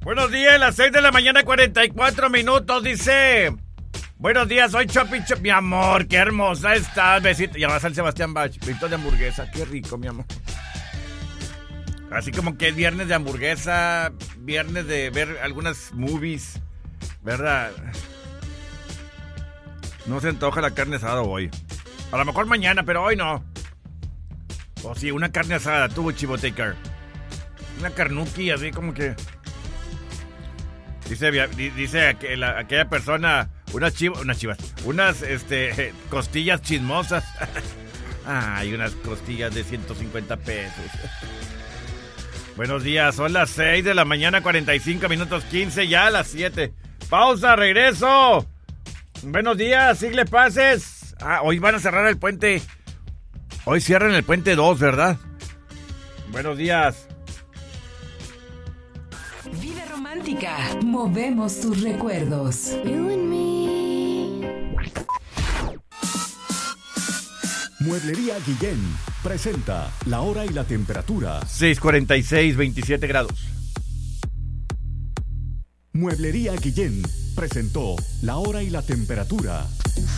Buenos días, las 6 de la mañana, 44 minutos, dice. Buenos días, soy Chopi. Mi amor, qué hermosa estás, besito. Y ahora sale Sebastián Bach, besito de hamburguesa, qué rico, mi amor. Así como que es viernes de hamburguesa, viernes de ver algunas movies, ¿verdad? No se antoja la carne asada hoy. A lo mejor mañana, pero hoy no. O sí, una carne asada, tú, Chivotaker. Una carnuki, así como que... Dice aquella persona, unas costillas chismosas. Ay, unas costillas de 150 pesos. Buenos días, son las 6 de la mañana, 45 minutos 15, ya a las 7. Pausa, regreso. Buenos días, sigle pases. Hoy van a cerrar el puente. Hoy cierran el puente 2, ¿verdad? Buenos días. Vida romántica. Movemos tus recuerdos. You and me. Mueblería Guillén presenta la hora y la temperatura. 6:46, 27 grados. Mueblería Guillén presentó la hora y la temperatura.